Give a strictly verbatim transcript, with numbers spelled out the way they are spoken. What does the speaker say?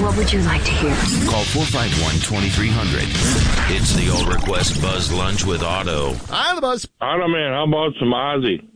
What would you like to hear? Call four five one, two three zero zero. It's the All Request Buzz Lunch with Otto. I'm the Buzz. Otto, man, how about some Ozzy?